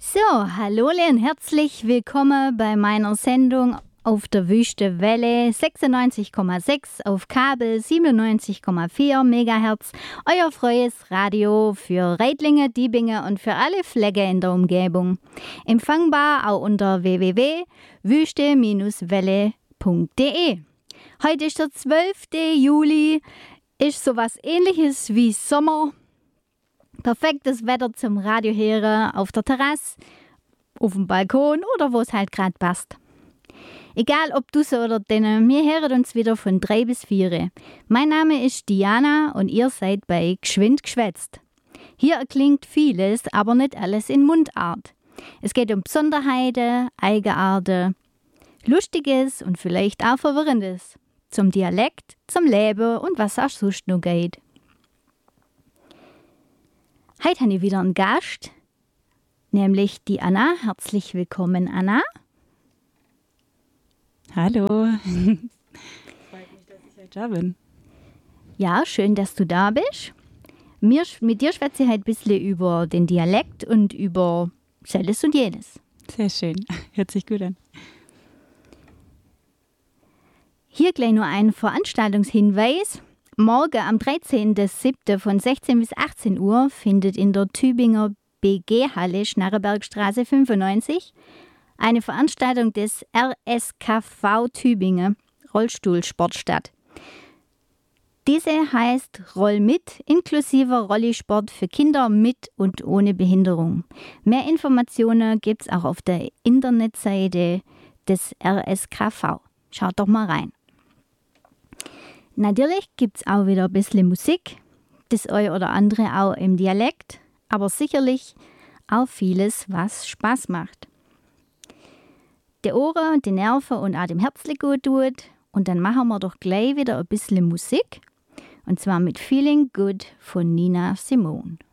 So, hallo und herzlich willkommen bei meiner Sendung auf der Wüste Welle 96,6 auf Kabel 97,4 MHz. Euer freies Radio für Reitlinge, Diebinge und für alle Flecke in der Umgebung. Empfangbar auch unter www.wüste-welle.de. Heute ist der 12. Juli, ist sowas ähnliches wie Sommer. Perfektes Wetter zum Radio hören auf der Terrasse, auf dem Balkon oder wo es halt gerade passt. Egal ob du so oder denen, wir hören uns wieder von 3 bis 4. Mein Name ist Diana und ihr seid bei Geschwind geschwätzt. Hier erklingt vieles, aber nicht alles in Mundart. Es geht um Besonderheiten, Eigenarten, Lustiges und vielleicht auch Verwirrendes. Zum Dialekt, zum Leben und was auch sonst noch geht. Heute habe ich wieder einen Gast, nämlich die Anna. Herzlich willkommen, Anna. Hallo. Freut mich, dass ich heute da bin. Ja, schön, dass du da bist. Mit dir schwätze ich heute ein bisschen über den Dialekt und über Selles und Jenes. Sehr schön, hört sich gut an. Hier gleich nur ein Veranstaltungshinweis. Morgen am 13.07. von 16 bis 18 Uhr findet in der Tübinger BG-Halle Schnarrenbergstraße 95 eine Veranstaltung des RSKV Tübingen Rollstuhlsport statt. Diese heißt Roll mit, inklusive Rollisport für Kinder mit und ohne Behinderung. Mehr Informationen gibt es auch auf der Internetseite des RSKV. Schaut doch mal rein. Natürlich gibt es auch wieder ein bisschen Musik, das ein oder andere auch im Dialekt, aber sicherlich auch vieles, was Spaß macht. Die Ohren, die Nerven und auch dem Herzli gut tut. Und dann machen wir doch gleich wieder ein bisschen Musik. Und zwar mit Feeling Good von Nina Simone.